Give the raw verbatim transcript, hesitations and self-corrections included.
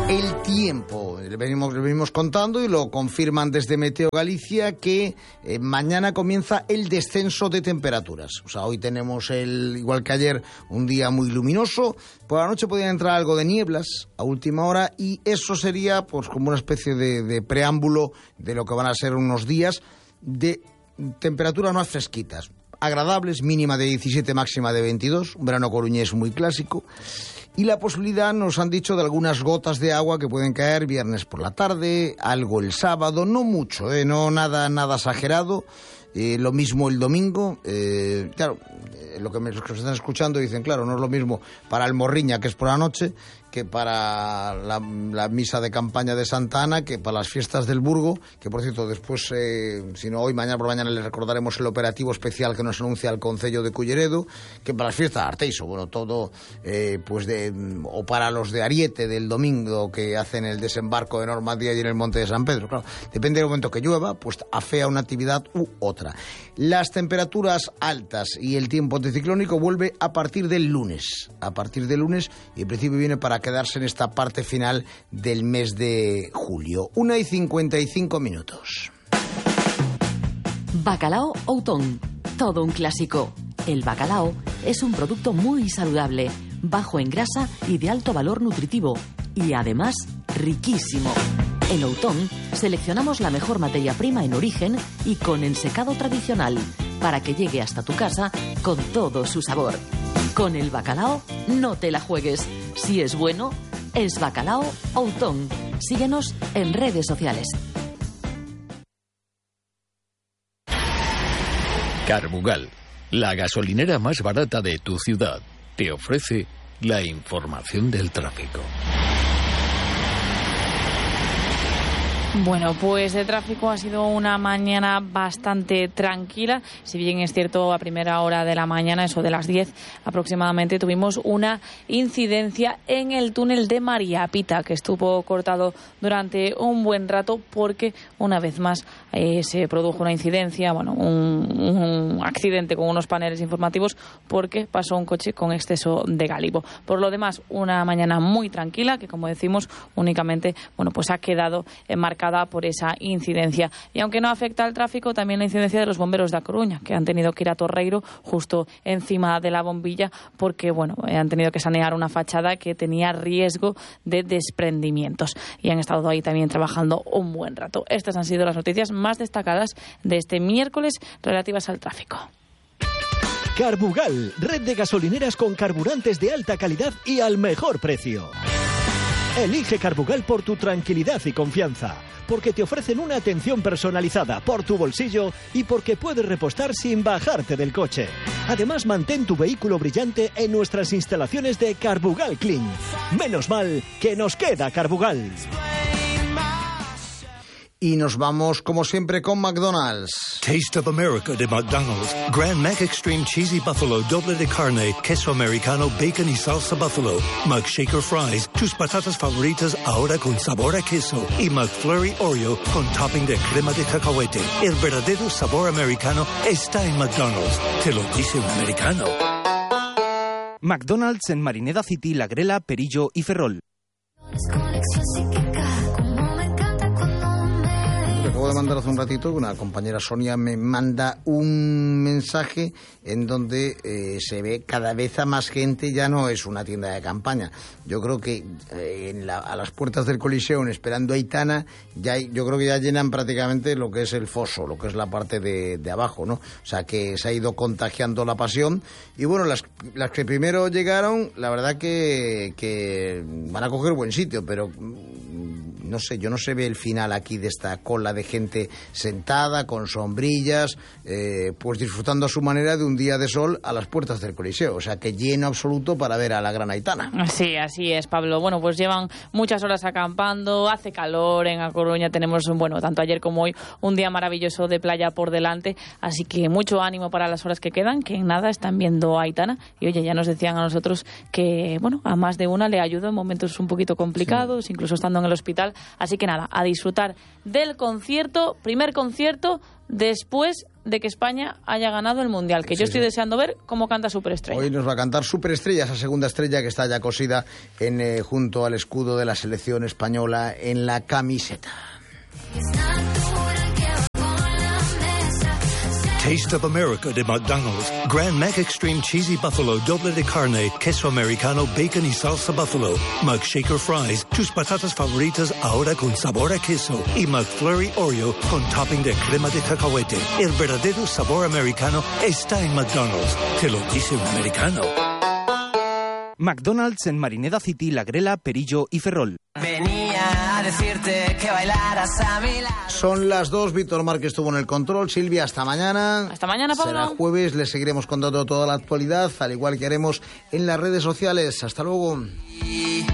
El tiempo, le venimos, le venimos contando y lo confirman desde Meteo Galicia que eh, mañana comienza el descenso de temperaturas. O sea, hoy tenemos, el igual que ayer, un día muy luminoso. Por la noche podrían entrar algo de nieblas a última hora y eso sería pues como una especie de, de preámbulo de lo que van a ser unos días de temperaturas más fresquitas, agradables, mínima de diecisiete, máxima de veintidós, un verano coruñés muy clásico. Y la posibilidad, nos han dicho, de algunas gotas de agua que pueden caer viernes por la tarde, algo el sábado, no mucho, ¿eh? no nada nada exagerado. Eh, lo mismo el domingo. Eh, claro, eh, lo que me, los que me están escuchando dicen, claro, no es lo mismo para el Morriña, que es por la noche, que para la, la misa de campaña de Santa Ana, que para las fiestas del Burgo, que por cierto después, eh, si no hoy, mañana por mañana les recordaremos el operativo especial que nos anuncia el Concello de Culleredo, que para las fiestas de Arteiso, bueno, todo, eh, pues de, o para los de Ariete del domingo, que hacen el desembarco de Normandía y en el Monte de San Pedro, claro, depende del momento que llueva, pues afea una actividad u otra. Las temperaturas altas y el tiempo anticiclónico vuelve a partir del lunes, a partir del lunes, y en principio viene para quedarse en esta parte final del mes de julio. Una y cincuenta y cinco minutos. Bacalao Outón, todo un clásico. El bacalao es un producto muy saludable, bajo en grasa y de alto valor nutritivo, y además riquísimo. En Outón seleccionamos la mejor materia prima en origen y con ensecado tradicional, para que llegue hasta tu casa con todo su sabor. Con el bacalao no te la juegues. Si es bueno, es Bacalao Outón. Síguenos en redes sociales. Carbugal, la gasolinera más barata de tu ciudad, te ofrece la información del tráfico. Bueno, pues de tráfico ha sido una mañana bastante tranquila. Si bien es cierto, a primera hora de la mañana, eso de las diez aproximadamente, tuvimos una incidencia en el túnel de María Pita, que estuvo cortado durante un buen rato porque una vez más eh, se produjo una incidencia, bueno, un, un accidente con unos paneles informativos porque pasó un coche con exceso de gálibo. Por lo demás, una mañana muy tranquila que, como decimos, únicamente, bueno, pues ha quedado enmarcada por esa incidencia. Y aunque no afecta al tráfico, también la incidencia de los bomberos de A Coruña, que han tenido que ir a Torreiro justo encima de la bombilla porque, bueno, han tenido que sanear una fachada que tenía riesgo de desprendimientos y han estado ahí también trabajando un buen rato. Estas han sido las noticias más destacadas de este miércoles relativas al tráfico. Carbugal, red de gasolineras con carburantes de alta calidad y al mejor precio. Elige Carbugal por tu tranquilidad y confianza, porque te ofrecen una atención personalizada por tu bolsillo y porque puedes repostar sin bajarte del coche. Además, mantén tu vehículo brillante en nuestras instalaciones de Carbugal Clean. Menos mal que nos queda Carbugal. Y nos vamos, como siempre, con McDonald's. Taste of America de McDonald's. Grand Mac Extreme Cheesy Buffalo, doble de carne, queso americano, bacon y salsa buffalo. McShaker Fries, tus patatas favoritas ahora con sabor a queso. Y McFlurry Oreo con topping de crema de cacahuete. El verdadero sabor americano está en McDonald's. Te lo dice un americano. McDonald's en Marineda City, La Grela, Perillo y Ferrol. Acabo de mandar hace un ratito, una compañera Sonia me manda un mensaje en donde eh, se ve cada vez a más gente, ya no es una tienda de campaña. Yo creo que eh, en la, a las puertas del Coliseum, esperando a Aitana, ya hay, yo creo que ya llenan prácticamente lo que es el foso, lo que es la parte de, de abajo, ¿no? O sea, que se ha ido contagiando la pasión. Y bueno, las, las que primero llegaron, la verdad que, que van a coger buen sitio, pero no sé, yo no se ve el final aquí de esta cola de gente sentada, con sombrillas, eh, pues disfrutando a su manera de un día de sol a las puertas del Coliseo. O sea, que lleno absoluto para ver a la gran Aitana. Sí, así es, Pablo. Bueno, pues llevan muchas horas acampando, hace calor en A Coruña, tenemos, bueno, tanto ayer como hoy, un día maravilloso de playa por delante, así que mucho ánimo para las horas que quedan, que en nada están viendo a Aitana. Y oye, ya nos decían a nosotros que, bueno, a más de una le ayudó en momentos un poquito complicados, sí, incluso estando en el hospital. Así que nada, a disfrutar del concierto, primer concierto después de que España haya ganado el Mundial, que Sí, yo estoy sí. deseando ver cómo canta Superestrella. Hoy nos va a cantar Superestrella, esa segunda estrella que está ya cosida en, eh, junto al escudo de la selección española en la camiseta. Taste of America de McDonald's. Grand Mac Extreme Cheesy Buffalo Doble de Carne, Queso Americano, Bacon y Salsa Buffalo. McShaker Fries, tus patatas favoritas ahora con sabor a queso. Y McFlurry Oreo con topping de crema de cacahuete. El verdadero sabor americano está en McDonald's. Te lo dice un americano. McDonald's en Marineda City, La Grela, Perillo y Ferrol. Venía a decirte que bailaras a mi lado. Son las dos, Víctor Márquez estuvo en el control. Silvia, hasta mañana. Hasta mañana, Pablo. Será jueves, les seguiremos contando toda la actualidad, al igual que haremos en las redes sociales. Hasta luego.